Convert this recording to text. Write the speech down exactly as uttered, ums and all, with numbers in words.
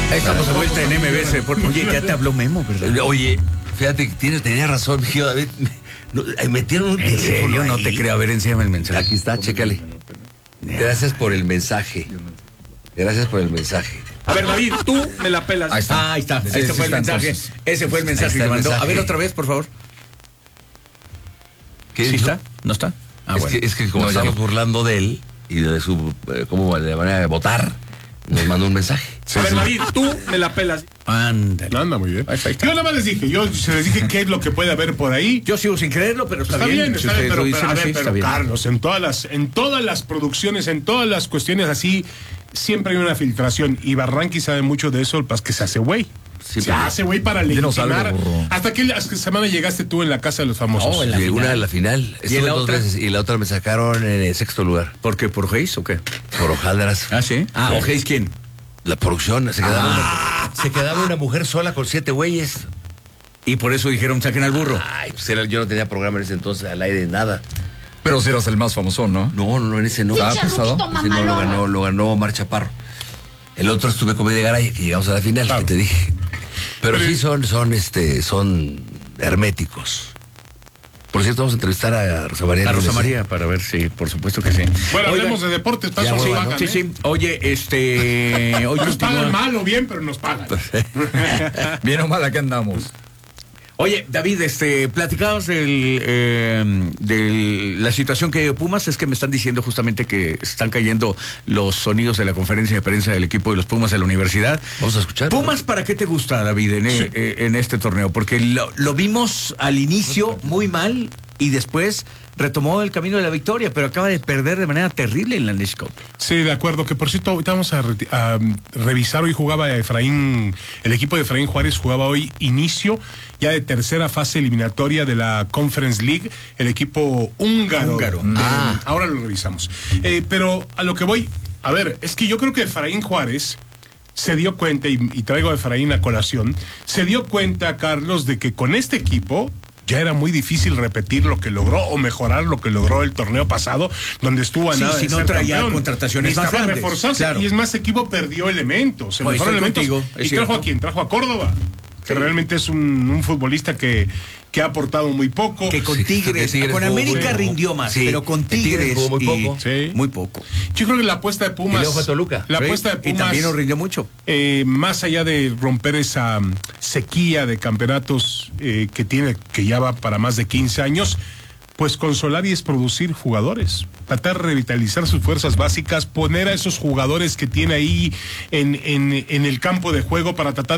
Estamos de vuelta en M B S. Oye, ya te habló Memo, ¿verdad? Oye, fíjate que tienes, tenía razón, mi hijo David. No, metieron un ¿En serio? No te creo. A ver, enséñame el mensaje. Aquí está, chécale. Gracias por el mensaje. Gracias por el mensaje. A ver, David, tú me la pelas. Ahí está. Ah, ahí está. Ese fue el mensaje. Ese fue el mensaje que mandó. A ver, otra vez, por favor. ¿Qué ¿Sí dijo? está? ¿No está? Ah, es, bueno. que, es que como No, estamos ya. burlando de él y de su, eh, cómo de la manera de votar, nos mandó un mensaje. Sí, a ver, sí. David, tú me la pelas. Ándale. Anda muy bien. Yo nada más les dije, yo se les dije qué es lo que puede haber por ahí. Yo sigo sin creerlo, pero está, Está bien. bien, está Si bien, ustedes pero, lo pero, dicen a ver, así, pero está bien. Carlos, en todas las, en todas las producciones, en todas las cuestiones así, siempre hay una filtración. Y Barranqui sabe mucho de eso, pues que se hace güey. Sí, se pero- hace güey para Dinos legitimar. algo, burro. ¿Hasta qué, hasta qué semana llegaste tú en la casa de los famosos? Oh, en la Sí, final. una de la final. Estuve la dos otra? veces y la otra me sacaron en el sexto lugar. ¿Por qué? ¿Por Hayes o qué? Por hojaldras. Ah, sí. Ah, ¿o Hayes quién? La producción. Se quedaba, Ah. una, se quedaba una mujer sola con siete güeyes. Y por eso dijeron saquen al burro. Ay, pues era- yo no tenía programa en ese entonces al aire, nada. Pero si eras el más famoso, ¿no? No, no, en ese no. Ah, pesado. Ese no lo ganó, lo ganó Omar Chaparro. El otro estuve con Media Garay, que llegamos a la final, Claro. que te dije. Pero, Pero- sí son, son, este, son herméticos. Por cierto, vamos a entrevistar a Rosa María. A Rosa Núñez. María, para ver si, por supuesto que sí. Bueno, Oigan, hablemos de deportes, para Ya, eso nos bueno, pagan, Sí, ¿eh? sí. Oye, este. Hoy Nos continúa- pagan mal o bien, pero nos pagan. Bien o mal, aquí andamos. Oye, David, este, platicabas del, eh, de la situación que hay de Pumas, es que me están diciendo justamente que están cayendo los sonidos de la conferencia de prensa del equipo de los Pumas de la universidad. Vamos a escuchar. Pumas, ¿para qué te gusta, David, en, Sí. eh, en este torneo? Porque lo, lo vimos al inicio muy mal y después retomó el camino de la victoria, pero acaba de perder de manera terrible en la League Cup. Sí, de acuerdo, que por cierto, ahorita vamos a, reti- a um, revisar, hoy jugaba Efraín, el equipo de Efraín Juárez jugaba hoy inicio ya de tercera fase eliminatoria de la Conference League, el equipo húngaro. Húngaro. De- Ah. Ahora lo revisamos. Eh, pero a lo que voy, a ver, es que yo creo que Efraín Juárez se dio cuenta, y, y traigo a Efraín a colación, se dio cuenta, Carlos, de que con este equipo ya era muy difícil repetir lo que logró o mejorar lo que logró el torneo pasado, donde estuvo a Sí, nada si de no ser traía campeón. contrataciones más Necesitaba grandes, reforzarse, claro. y es más, equipo perdió elementos, se No, le fueron estoy elementos. contigo, es ¿Y cierto. trajo a quién? Trajo a Córdoba, que Sí. realmente es un, un futbolista que, que ha aportado muy poco. Que con Sí, Tigres, que Tigres con jugó América muy poco. rindió más, Sí, pero con en Tigres Tigres jugó muy y- poco. Sí. muy poco. Yo creo que la apuesta de Pumas. Y luego fue Toluca. La Sí, apuesta de y Pumas. también nos rindió mucho. Eh, más allá de romper esa um, sequía de campeonatos eh, que tiene, que ya va para más de quince años, pues consolar y es producir jugadores, tratar de revitalizar sus fuerzas básicas, poner a esos jugadores que tiene ahí en, en, en el campo de juego para tratar